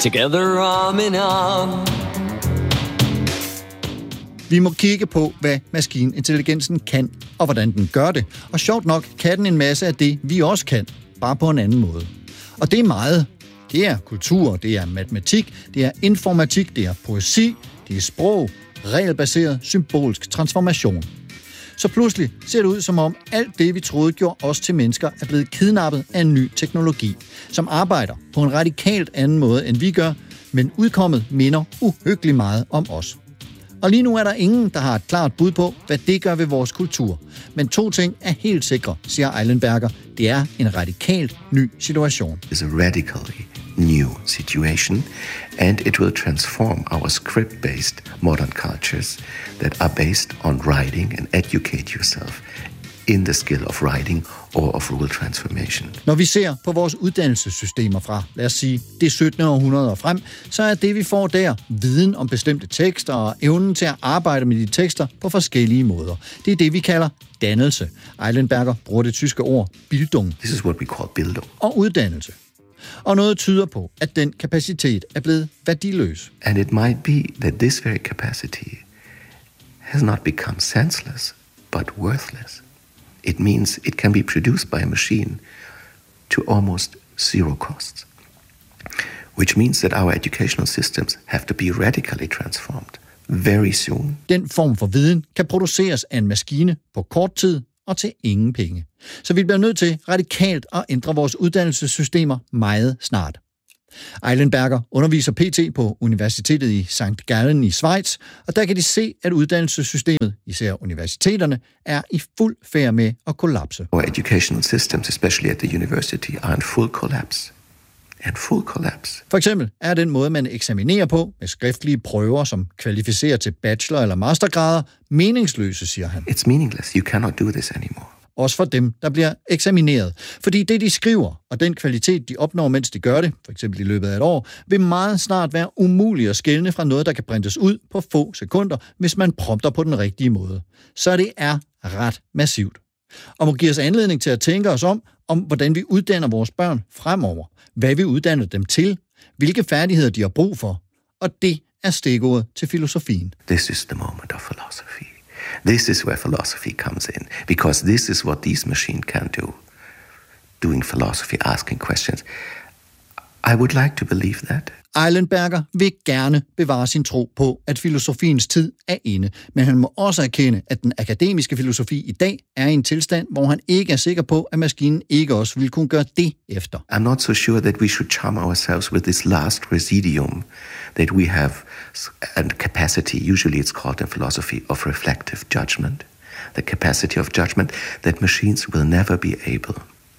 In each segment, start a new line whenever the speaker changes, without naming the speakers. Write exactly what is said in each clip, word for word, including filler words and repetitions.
together arm in arm.
Vi må kigge på, hvad maskinintelligensen kan, og hvordan den gør det. Og sjovt nok kan den en masse af det, vi også kan, bare på en anden måde. Og det er meget. Det er kultur, det er matematik, det er informatik, det er poesi, det er sprog, regelbaseret symbolsk transformation. Så pludselig ser det ud som om alt det, vi troede gjorde os til mennesker, er blevet kidnappet af en ny teknologi, som arbejder på en radikalt anden måde, end vi gør, men udkommet minder uhyggeligt meget om os. Og lige nu er der ingen, der har et klart bud på, hvad det gør ved vores kultur. Men to ting er helt sikre, siger Eilenberger. Det er en radikalt ny situation.
It's a radically new situation, and it will transform our script-based modern cultures that are based on writing and educate yourself in the skill of writing or of rule transformation.
Når vi ser på vores uddannelsessystemer fra, lad os sige, det syttende århundrede og frem, så er det, vi får der, viden om bestemte tekster og evnen til at arbejde med de tekster på forskellige måder. Det er det, vi kalder dannelse. Eilenberger bruger det tyske ord Bildung.
This is what we call Bildung.
Og uddannelse. Og noget tyder på, at den kapacitet er blevet værdiløs.
And it might be that this very capacity has not become senseless, but worthless. It means it can be produced by a machine to almost zero cost, which means that our educational systems have to be radically transformed very soon.
Den form for viden kan produceres af en maskine på kort tid og til ingen penge. Så vi bliver nødt til radikalt at ændre vores uddannelsessystemer meget snart. Eilenberger underviser P T på Universitetet i Sankt Gallen i Schweiz, og der kan de se, at uddannelsessystemet, især universiteterne, er i fuld færd med at kollapse.
Our educational systems, especially at the university, are in full collapse. And full collapse.
For eksempel er den måde, man eksaminerer på, med skriftlige prøver, som kvalificerer til bachelor- eller mastergrader, meningsløse, siger han.
It's meaningless. You cannot do this anymore.
Også for dem, der bliver eksamineret. Fordi det, de skriver, og den kvalitet, de opnår, mens de gør det, for eksempel i løbet af et år, vil meget snart være umuligt at skelne fra noget, der kan printes ud på få sekunder, hvis man prompter på den rigtige måde. Så det er ret massivt. Og må give os anledning til at tænke os om, om hvordan vi uddanner vores børn fremover. Hvad vi uddanner dem til. Hvilke færdigheder de har brug for. Og det er stikordet til filosofien.
This is the moment of philosophy. This is where philosophy comes in, because this is what these machines can do. Doing philosophy, asking questions. I would like to believe that.
Eilenberger vil gerne bevare sin tro på, at filosofiens tid er inde, men han må også erkende, at den akademiske filosofi i dag er i en tilstand, hvor han ikke er sikker på, at maskinen ikke også vil kunne gøre det efter.
I'm not so sure that we should charm ourselves with this last residuum that we have and capacity, usually it's called in philosophy, of reflective judgment, the capacity of judgment that machines will never be able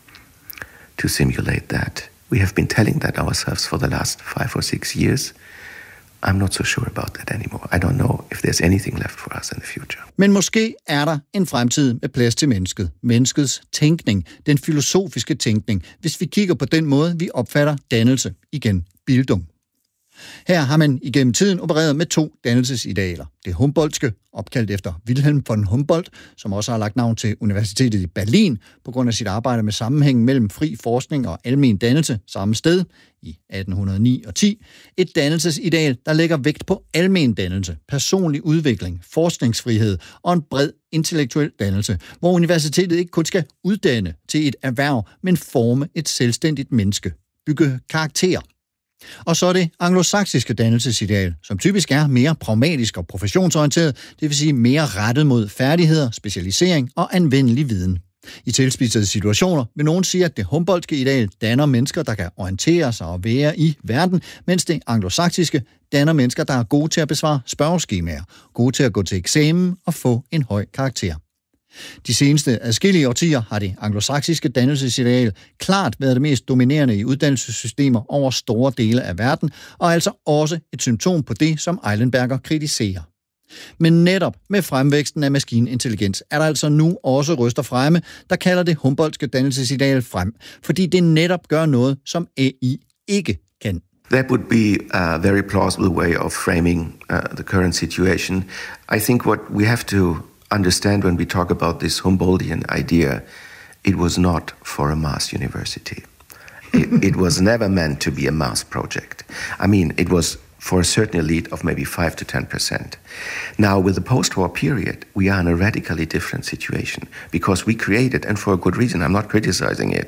to simulate that. We have been telling that ourselves for the last five or six years. I'm not so sure about that anymore. I don't know if there's anything left for us in the future.
Men måske er der en fremtid med plads til mennesket. Menneskets tænkning, den filosofiske tænkning, hvis vi kigger på den måde, vi opfatter dannelse. Igen, Bildung. Her har man igennem tiden opereret med to dannelsesidealer. Det Humboldtske, opkaldt efter Wilhelm von Humboldt, som også har lagt navn til Universitetet i Berlin på grund af sit arbejde med sammenhængen mellem fri forskning og almen dannelse samme sted i atten hundrede og ni og ti. Et dannelsesideal, der lægger vægt på almen dannelse, personlig udvikling, forskningsfrihed og en bred intellektuel dannelse, hvor universitetet ikke kun skal uddanne til et erhverv, men forme et selvstændigt menneske, bygge karakter. Og så er det anglosaksiske dannelsesideal, som typisk er mere pragmatisk og professionsorienteret, det vil sige mere rettet mod færdigheder, specialisering og anvendelig viden. I tilspidsede situationer vil nogen sige, at det Humboldtske ideal danner mennesker, der kan orientere sig og være i verden, mens det anglosaksiske danner mennesker, der er gode til at besvare spørgeskemaer, gode til at gå til eksamen og få en høj karakter. De seneste adskillige årtier har det anglosaksiske dannelsesideal klart været det mest dominerende i uddannelsessystemer over store dele af verden, og altså også et symptom på det, som Eilenberger kritiserer. Men netop med fremvæksten af maskinintelligens er der altså nu også røster fremme, der kalder det Humboldtske dannelsesideal frem, fordi det netop gør noget, som A I ikke kan.
That would be a very plausible way of framing uh, the current situation. I think what we have to understand when we talk about this Humboldtian idea, it was not for a mass university. it, it was never meant to be a mass project. I mean, it was for a certain elite of maybe five to ten percent. Now, with the post-war period, we are in a radically different situation because we created, and for a good reason, I'm not criticizing it,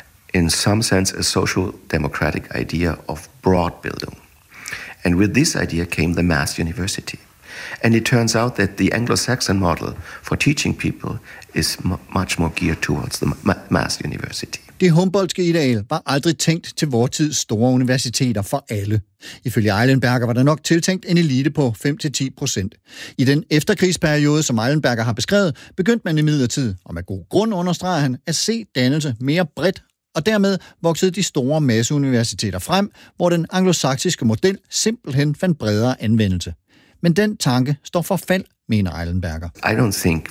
in some sense, a social democratic idea of broad Bildung. And with this idea came the mass university. And it turns out that the Anglo-Saxon model for teaching people is m- much more geared towards the ma- mass university.
Det Humboldtske ideal var aldrig tænkt til vor tids store universiteter for alle. Ifølge Eilenberger var der nok tiltænkt en elite på fem til ti procent. I den efterkrigsperiode, som Eilenberger har beskrevet, begyndte man imidlertid, og med god grund understreger han, at se dannelse mere bredt, og dermed voksede de store masseuniversiteter frem, hvor den anglosaksiske model simpelthen fandt bredere anvendelse. Men den tanke står for fald, mener Eilenberger.
I don't think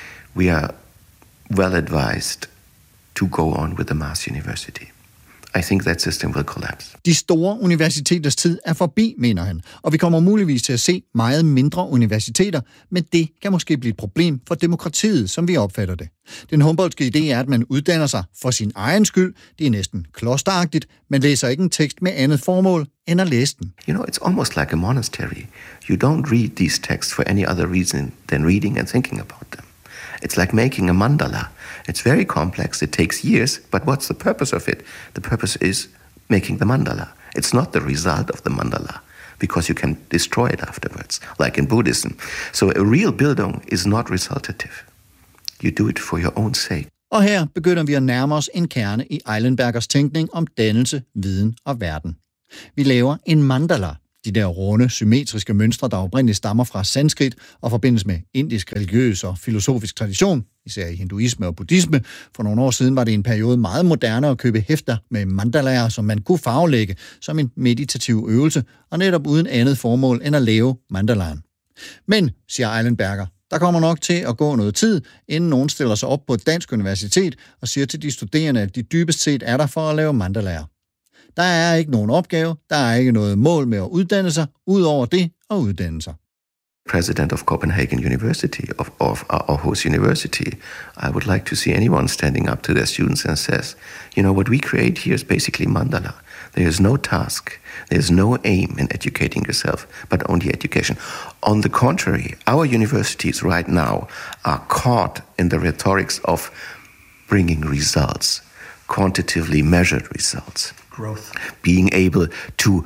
we are well advised to go on with the mass university. I think that system will collapse.
De store universiteters tid er forbi, mener han, og vi kommer muligvis til at se meget mindre universiteter, men det kan måske blive et problem for demokratiet, som vi opfatter det. Den Humboldtske idé er, at man uddanner sig for sin egen skyld. Det er næsten klosteragtigt. Man læser ikke en tekst med andet formål end at læse den.
You know, it's almost like a monastery. You don't read these texts for any other reason than reading and thinking about them. It's like making a mandala. It's very complex. It takes years, but what's the purpose of it? The purpose is making the mandala. It's not the result of the mandala, because you can destroy it afterwards, like in Buddhism. So a real Bildung is not resultative. You do it for your own sake.
Og her begynder vi at nærme os en kerne i Eilenbergers tænkning om dannelse, viden og verden. Vi laver en mandala. De der runde, symmetriske mønstre, der oprindeligt stammer fra sanskrit og forbindes med indisk religiøs og filosofisk tradition, især i hinduisme og buddhisme. For nogle år siden var det en periode meget moderne at købe hæfter med mandalaer, som man kunne farvelægge som en meditativ øvelse, og netop uden andet formål end at lave mandalaen. Men, siger Eilenberger, der kommer nok til at gå noget tid, inden nogen stiller sig op på et dansk universitet og siger til de studerende, at de dybest set er der for at lave mandalaer. Der er ikke nogen opgave, der er ikke noget mål med at uddanne sig, ud over det at uddanne sig.
President of Copenhagen University, of, of Aarhus University, I would like to see anyone standing up to their students and says, you know, what we create here is basically mandala. There is no task, there is no aim in educating yourself, but only education. On the contrary, our universities right now are caught in the rhetorics of bringing results, quantitatively measured results.
Growth.
Being able to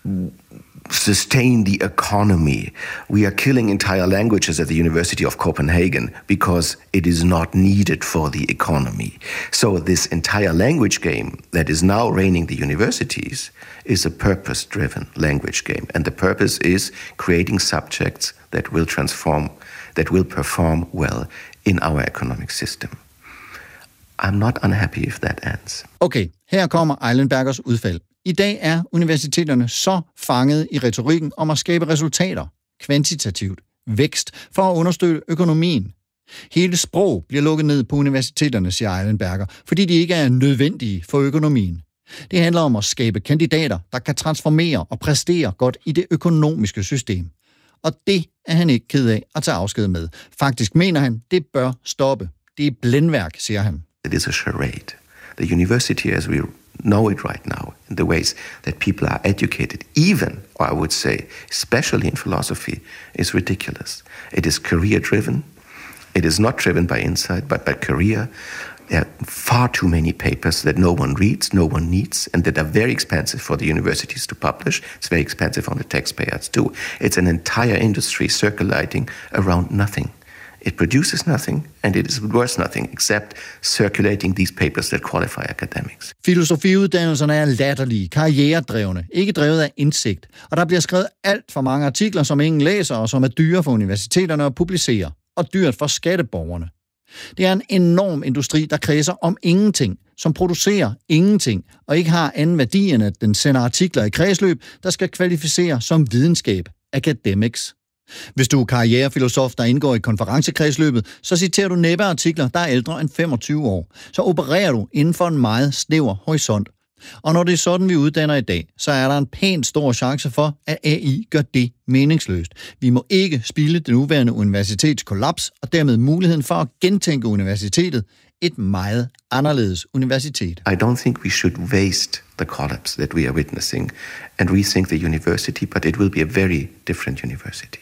sustain the economy. We are killing entire languages at the University of Copenhagen because it is not needed for the economy. So this entire language game that is now reigning the universities is a purpose-driven language game. And the purpose is creating subjects that will transform, that will perform well in our economic system. I'm not unhappy if that ends.
Okay, her kommer Eilenbergers udfald. I dag er universiteterne så fanget i retorikken om at skabe resultater, kvantitativt, vækst, for at understøtte økonomien. Hele sprog bliver lukket ned på universiteterne, siger Eilenberger, fordi de ikke er nødvendige for økonomien. Det handler om at skabe kandidater, der kan transformere og præstere godt i det økonomiske system. Og det er han ikke ked af at tage afsked med. Faktisk mener han, det bør stoppe. Det er blændværk, siger han.
It is a charade. The university as we know it right now, in the ways that people are educated, even, or I would say, especially in philosophy, is ridiculous. It is career-driven. It is not driven by insight, but by career. There are far too many papers that no one reads, no one needs, and that are very expensive for the universities to publish. It's very expensive on the taxpayers too. It's an entire industry circulating around nothing. It produces nothing, and it is worth nothing, except circulating these papers that qualify academics.
Filosofiuddannelserne er latterlige, karrieredrevne, ikke drevet af indsigt, og der bliver skrevet alt for mange artikler, som ingen læser, og som er dyre for universiteterne at publicere, og dyrt for skatteborgerne. Det er en enorm industri, der kredser om ingenting, som producerer ingenting, og ikke har anden værdi end, at den sender artikler i kredsløb, der skal kvalificere som videnskab, academics. Hvis du er karrierefilosof, der indgår i konferencekredsløbet, så citerer du næppe artikler, der er ældre end femogtyve år. Så opererer du inden for en meget snæver horisont. Og når det er sådan, vi uddanner i dag, så er der en pænt stor chance for, at A I gør det meningsløst. Vi må ikke spilde det nuværende universitetskollaps, og dermed muligheden for at gentænke universitetet et meget anderledes universitet.
I don't think we should waste the collapse that we are witnessing and rethink the university, but it will be a very different university.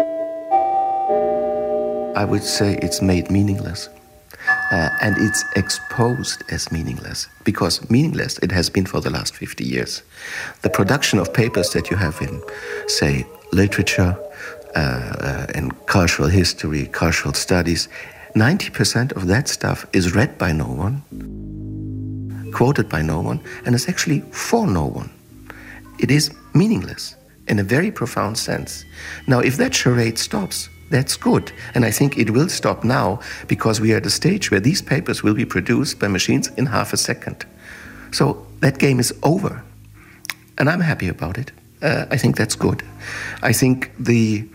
I would say it's made meaningless. Uh, and it's exposed as meaningless, because meaningless it has been for the last fifty years. The production of papers that you have in, say, literature, uh, uh, in cultural history, cultural studies, ninety percent of that stuff is read by no one, quoted by no one, and is actually for no one. It is meaningless in a very profound sense. Now, if that charade stops, that's good. And I think it will stop now, because we are at a stage where these papers will be produced by machines in half a second. So that game is over. And I'm happy about it. Uh, I think that's good. I think the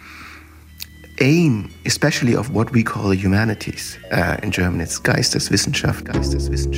aim, especially of what we call the humanities, uh, in German, it's Geisteswissenschaft, Geisteswissenschaft.